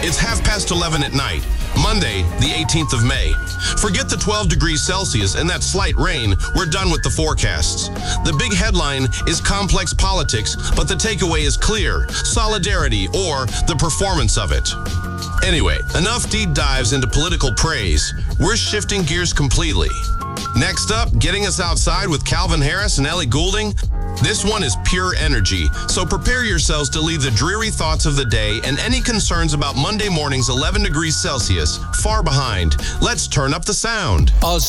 It's 11:30 at night, Monday, the 18th of May. Forget the 12 degrees Celsius and that slight rain. We're done with the forecasts. The big headline is complex politics, but the takeaway is clear: solidarity, or the performance of it. Anyway, enough deep dives into political praise. We're shifting gears completely. Next up, getting us outside with Calvin Harris and Ellie Goulding. This one is pure energy, so prepare yourselves to leave the dreary thoughts of the day and any concerns about Monday morning's 11 degrees Celsius far behind. Let's turn up the sound. Als